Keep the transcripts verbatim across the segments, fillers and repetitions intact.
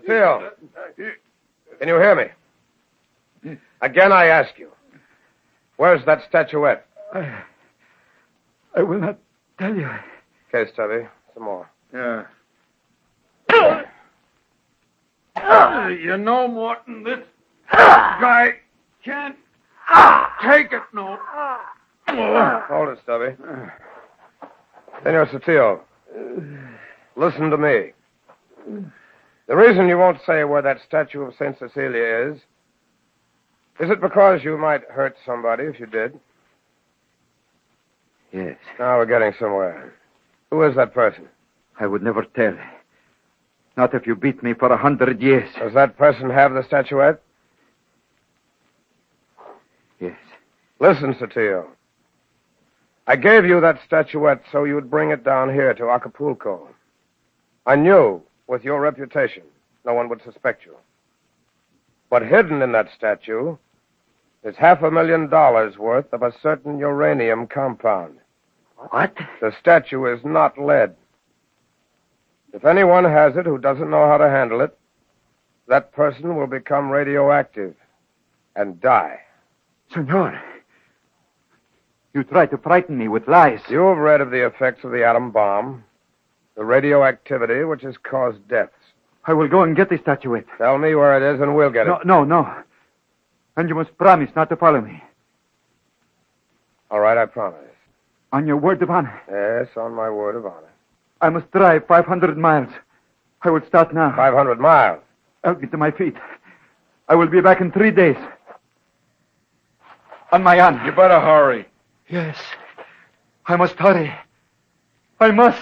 Theo, can you hear me? Again, I ask you, where's that statuette? I, I will not tell you. Okay, Stubby, some more. Yeah. Uh, you know, Morton, this guy can't take it, no. Hold it, Stubby. Senor Sotillo, listen to me. The reason you won't say where that statue of Saint Cecilia is, is it because you might hurt somebody if you did? Yes. Now we're getting somewhere. Who is that person? I would never tell. Not if you beat me for a hundred years. Does that person have the statuette? Yes. Listen, Sotillo. I gave you that statuette so you'd bring it down here to Acapulco. I knew, with your reputation, no one would suspect you. But hidden in that statue is half a million dollars worth of a certain uranium compound. What? The statue is not lead. If anyone has it who doesn't know how to handle it, that person will become radioactive and die. Senor, you try to frighten me with lies. You have read of the effects of the atom bomb, the radioactivity which has caused deaths. I will go and get the statuette. Tell me where it is and we'll get no, it. No, no, no. And you must promise not to follow me. All right, I promise. On your word of honor? Yes, on my word of honor. I must drive five hundred miles. I will start now. five hundred miles? Help me to my feet. I will be back in three days. On my honor. You better hurry. Yes. I must hurry. I must.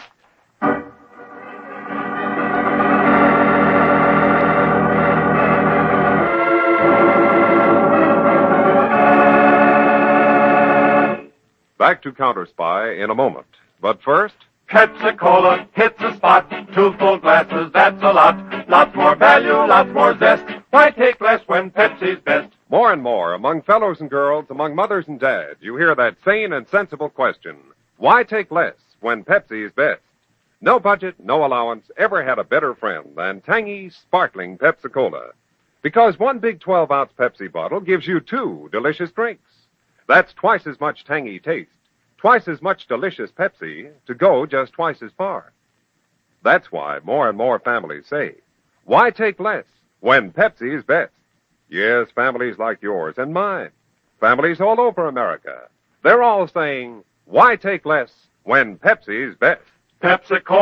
Back to Counter Spy in a moment. But first... Pepsi-Cola hits the spot. Two full glasses, that's a lot. Lots more value, lots more zest. Why take less when Pepsi's best? More and more, among fellows and girls, among mothers and dads, you hear that sane and sensible question. Why take less when Pepsi is best? No budget, no allowance ever had a better friend than tangy, sparkling Pepsi-Cola. Because one big twelve-ounce Pepsi bottle gives you two delicious drinks. That's twice as much tangy taste, twice as much delicious Pepsi to go just twice as far. That's why more and more families say, why take less when Pepsi is best? Yes, families like yours and mine, families all over America, they're all saying, why take less when Pepsi is best? Pepsi-Cola.